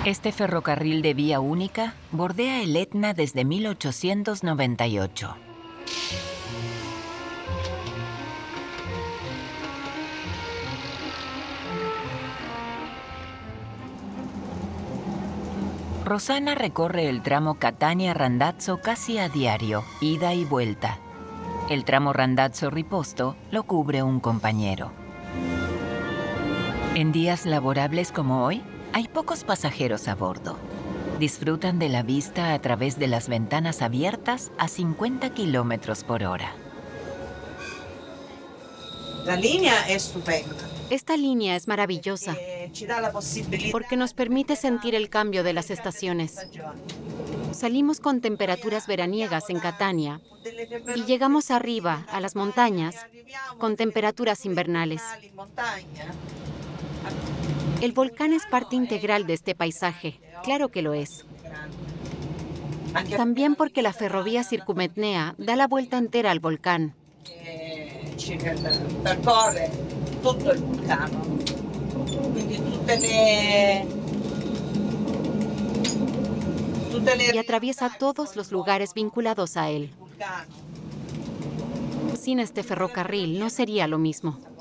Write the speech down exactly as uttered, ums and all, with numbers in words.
Este ferrocarril de vía única bordea el Etna desde mil ochocientos noventa y ocho. Rossana recorre el tramo Catania-Randazzo casi a diario, ida y vuelta. El tramo Randazzo-Riposto lo cubre un compañero. En días laborables como hoy, hay pocos pasajeros a bordo. Disfrutan de la vista a través de las ventanas abiertas a cincuenta kilómetros por hora. La línea es estupenda. Esta línea es maravillosa porque nos permite sentir el cambio de las estaciones. Salimos con temperaturas veraniegas en Catania y llegamos arriba, a las montañas, con temperaturas invernales. El volcán es parte integral de este paisaje, claro que lo es. También porque la ferrovía Circumetnea da la vuelta entera al volcán. Percorre tutto il vulcano, quindi tutte le, tutte le Y atraviesa todos los lugares vinculados a él. Sin este ferrocarril no sería lo mismo.